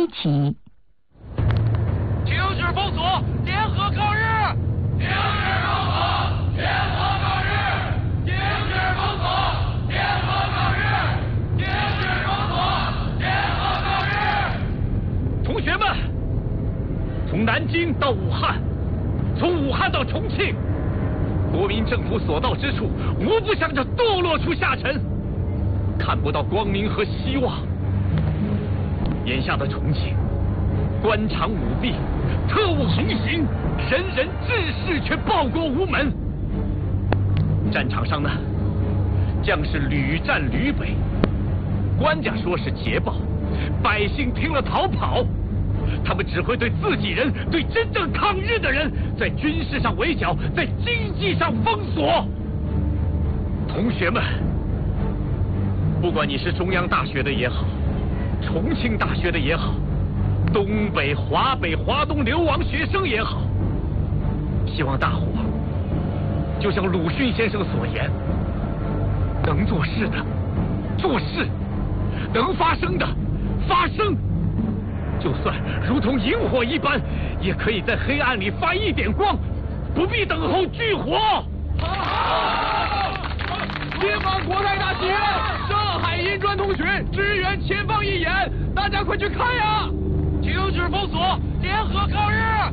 一起。 停止封锁，联合抗日！停止封锁，联合抗日！停止封锁，联合抗日！停止封锁，联合抗日！ 同学们，从南京到武汉，从武汉到重庆，国民政府所到之处，无不向着堕落处下沉，看不到光明和希望。眼下的重庆，官场舞弊，特务横行，人人志士却报国无门。战场上呢，将士屡战屡北，官家说是捷报，百姓听了逃跑。他们只会对自己人，对真正抗日的人，在军事上围剿，在经济上封锁。同学们，不管你是中央大学的也好，重庆大学的也好，东北、华北、华东流亡学生也好，希望大伙就像鲁迅先生所言，能做事的做事，能发声的发声。就算如同萤火一般，也可以在黑暗里发一点光，不必等候炬火。 解放国泰大戏院，上海银川同学支援前方一演，大家快去看呀！停止封锁，联合抗日！